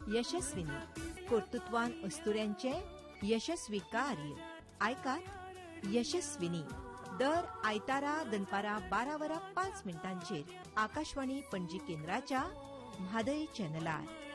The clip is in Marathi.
यशस्विनी कर्तृत्वान अस्तुऱ्यांचे यशस्वी कार्य आयकात यशस्विनी दर आयतारा दनपारा 12:05 आकाशवाणी पणजी केंद्राच्या म्हादय चॅनलार.